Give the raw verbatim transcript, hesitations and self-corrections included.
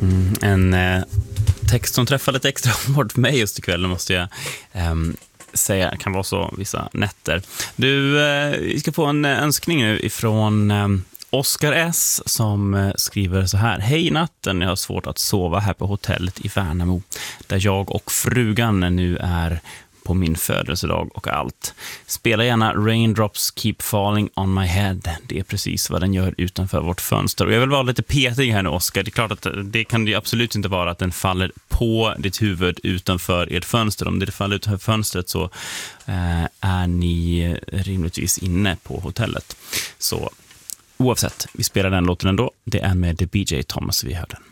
Mm, en eh, text som träffade lite extra hårt för mig just ikväll, måste jag eh, säga. Kan vara så vissa nätter. Du, eh, vi ska få en önskning nu ifrån eh, Oskar S som eh, skriver så här: hej natten, jag har svårt att sova här på hotellet i Värnamo där jag och frugan nu är på min födelsedag och allt. Spela gärna Raindrops Keep Falling on My Head. Det är precis vad den gör utanför vårt fönster. Och jag vill vara lite petig här nu, Oskar. Det är klart att det kan det absolut inte vara att den faller på ditt huvud utanför ert fönster. Om det faller utanför fönstret så eh, är ni rimligtvis inne på hotellet. Så oavsett, vi spelar den låten ändå. Det är med The B J Thomas vi hör den.